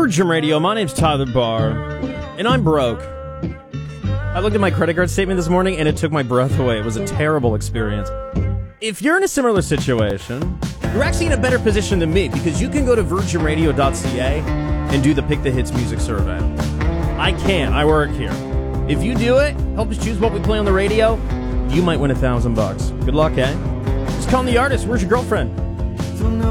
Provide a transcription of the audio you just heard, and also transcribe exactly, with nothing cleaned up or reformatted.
Virgin Radio. My name's Tyler Barr, and I'm broke. I looked at my credit card statement this morning, and it took my breath away. It was a terrible experience. If you're in a similar situation, you're actually in a better position than me, because you can go to virgin radio dot c a and do the Pick the Hits music survey. I can't. I work here. If you do it, help us choose what we play on the radio, you might win a thousand bucks. Good luck, eh? Just call the artist. Where's your girlfriend?